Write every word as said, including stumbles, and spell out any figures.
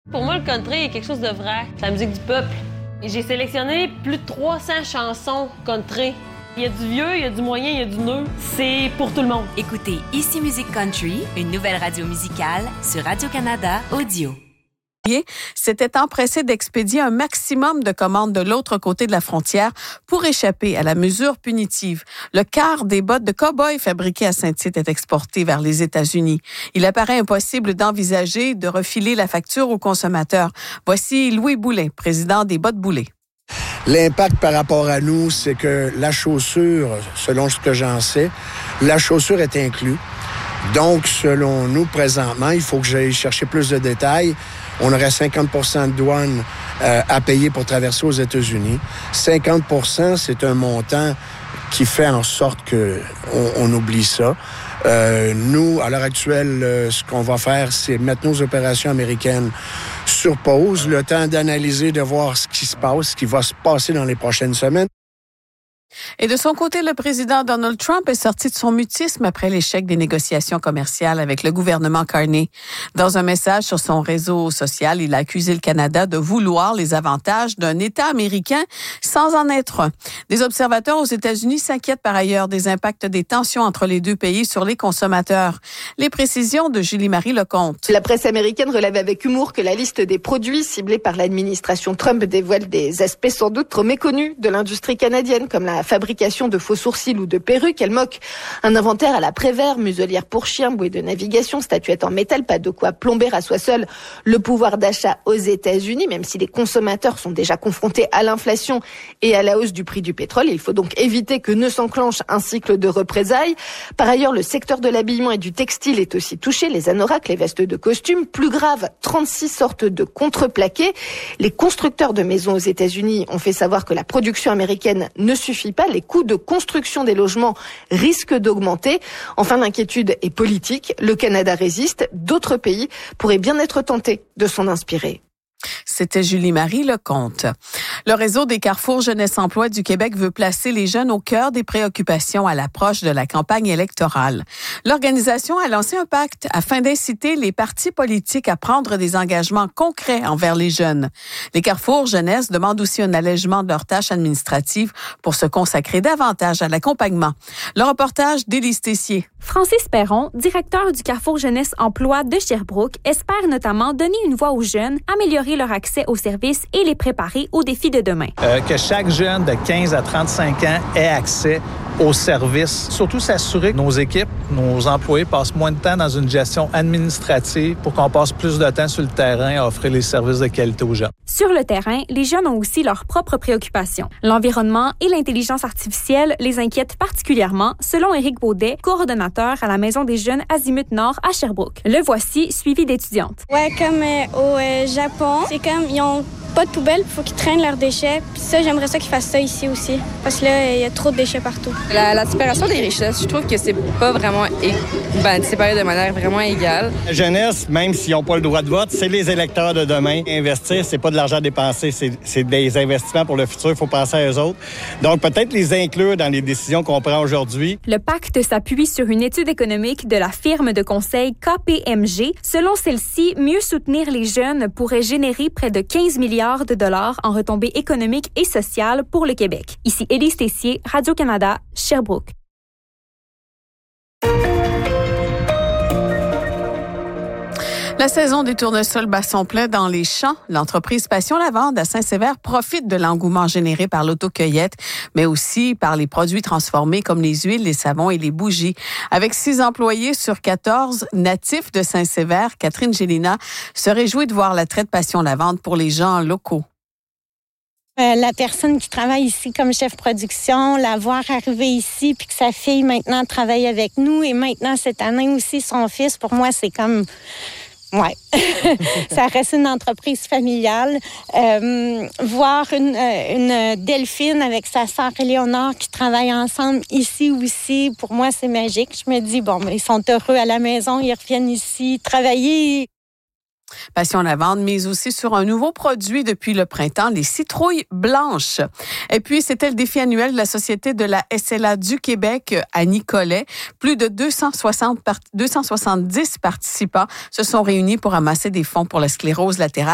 Pour moi, le country est quelque chose de vrai. C'est la musique du peuple. Et j'ai sélectionné plus de trois cents chansons country. Il y a du vieux, il y a du moyen, il y a du neuf. C'est pour tout le monde. Écoutez Ici Musique Country, une nouvelle radio musicale sur Radio-Canada Audio. S'était empressé d'expédier un maximum de commandes de l'autre côté de la frontière pour échapper à la mesure punitive. Le quart des bottes de cow-boy fabriquées à Saint-Tite est exporté vers les États-Unis. Il apparaît impossible d'envisager de refiler la facture aux consommateurs. Voici Louis Boulay, président des Bottes Boulay. L'impact par rapport à nous, c'est que la chaussure, selon ce que j'en sais, la chaussure est inclue. Donc, selon nous, présentement, il faut que j'aille chercher plus de détails. On aurait cinquante pour cent de douane euh, à payer pour traverser aux États-Unis. cinquante pour cent, c'est un montant qui fait en sorte qu'on on oublie ça. Euh, nous, à l'heure actuelle, euh, ce qu'on va faire, c'est mettre nos opérations américaines sur pause, le temps d'analyser, de voir ce qui se passe, ce qui va se passer dans les prochaines semaines. Et de son côté, le président Donald Trump est sorti de son mutisme après l'échec des négociations commerciales avec le gouvernement Carney. Dans un message sur son réseau social, il a accusé le Canada de vouloir les avantages d'un État américain sans en être un. Des observateurs aux États-Unis s'inquiètent par ailleurs des impacts des tensions entre les deux pays sur les consommateurs. Les précisions de Julie-Marie Lecomte. La presse américaine relève avec humour que la liste des produits ciblés par l'administration Trump dévoile des aspects sans doute trop méconnus de l'industrie canadienne, comme la fabrication de faux sourcils ou de perruques. Elle moque un inventaire à la Prévert, muselière pour chiens, bouée de navigation, statuette en métal, pas de quoi plomber à soi seul le pouvoir d'achat aux États-Unis, même si les consommateurs sont déjà confrontés à l'inflation et à la hausse du prix du pétrole. Il faut donc éviter que ne s'enclenche un cycle de représailles. Par ailleurs, le secteur de l'habillement et du textile est aussi touché. Les anoraks, les vestes de costume. Plus grave, trente-six sortes de contreplaqués. Les constructeurs de maisons aux États-Unis ont fait savoir que la production américaine ne suffit pas. Les coûts de construction des logements risquent d'augmenter. Enfin, l'inquiétude est politique. Le Canada résiste. D'autres pays pourraient bien être tentés de s'en inspirer. C'était Julie-Marie Lecomte. Le réseau des Carrefours Jeunesse Emploi du Québec veut placer les jeunes au cœur des préoccupations à l'approche de la campagne électorale. L'organisation a lancé un pacte afin d'inciter les partis politiques à prendre des engagements concrets envers les jeunes. Les Carrefours Jeunesse demandent aussi un allègement de leurs tâches administratives pour se consacrer davantage à l'accompagnement. Le reportage d'Élise Tessier. Francis Perron, directeur du Carrefour Jeunesse Emploi de Sherbrooke, espère notamment donner une voix aux jeunes, améliorer leur accès aux services et les préparer aux défis de demain. Euh, que chaque jeune de quinze à trente-cinq ans ait accès aux services. Surtout s'assurer que nos équipes, nos employés passent moins de temps dans une gestion administrative pour qu'on passe plus de temps sur le terrain à offrir les services de qualité aux jeunes. Sur le terrain, les jeunes ont aussi leurs propres préoccupations. L'environnement et l'intelligence artificielle les inquiètent particulièrement, selon Éric Baudet, coordonnateur à la Maison des jeunes Azimut Nord à Sherbrooke. Le voici, suivi d'étudiantes. Ouais, comme euh, au euh, Japon, c'est comme ils ont pas de poubelle, il faut qu'ils traînent leurs déchets. Puis ça, j'aimerais ça qu'ils fassent ça ici aussi, parce que là, il y a trop de déchets partout. La, la séparation des richesses, je trouve que c'est pas vraiment é- ben, séparé de manière vraiment égale. La jeunesse, même s'ils n'ont pas le droit de vote, c'est les électeurs de demain. Investir, c'est pas de l'argent dépensé, c'est, c'est des investissements pour le futur. Il faut penser à eux autres. Donc, peut-être les inclure dans les décisions qu'on prend aujourd'hui. Le pacte s'appuie sur une étude économique de la firme de conseil K P M G. Selon celle-ci, mieux soutenir les jeunes pourrait générer près de quinze milliards de dollars en retombées économiques et sociales pour le Québec. Ici Élise Tessier, Radio-Canada, Sherbrooke. La saison des tournesols bat son plein dans les champs. L'entreprise Passion Lavande à Saint-Sévère profite de l'engouement généré par l'autocueillette, mais aussi par les produits transformés comme les huiles, les savons et les bougies. Avec six employés sur quatorze natifs de Saint-Sévère, Catherine Gélina se réjouit de voir l'attrait de Passion Lavande pour les gens locaux. Euh, la personne qui travaille ici comme chef production, la voir arriver ici, puis que sa fille maintenant travaille avec nous, et maintenant cette année aussi son fils, pour moi c'est comme... Ouais, ça reste une entreprise familiale. Euh, voir une, une Delphine avec sa sœur Éléonore qui travaillent ensemble ici aussi, pour moi, c'est magique. Je me dis, bon, mais ils sont heureux à la maison, ils reviennent ici travailler. Passion Lavande mise aussi sur un nouveau produit depuis le printemps, les citrouilles blanches. Et puis, c'était le défi annuel de la Société de la S L A du Québec à Nicolet. Plus de deux cent soixante, deux cent soixante-dix participants se sont réunis pour amasser des fonds pour la sclérose latérale.